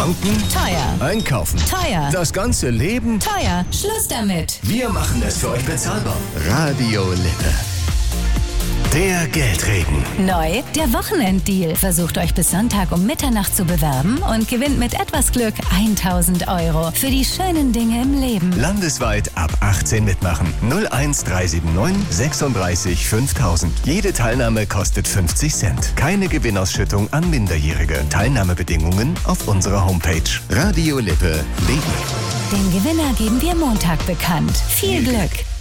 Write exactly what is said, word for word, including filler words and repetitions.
Tanken? Teuer. Einkaufen? Teuer. Das ganze Leben? Teuer. Schluss damit. Wir machen es für euch bezahlbar. Radio Lippe. Der Geldregen. Neu, der Wochenenddeal. Versucht euch bis Sonntag um Mitternacht zu bewerben und gewinnt mit etwas Glück tausend Euro für die schönen Dinge im Leben. Landesweit ab achtzehn mitmachen. null eins drei sieben neun sechsunddreißig fünftausend. Jede Teilnahme kostet fünfzig Cent. Keine Gewinnausschüttung an Minderjährige. Teilnahmebedingungen auf unserer Homepage. Radio Lippe. Leben. Den Gewinner geben wir Montag bekannt. Viel Glück!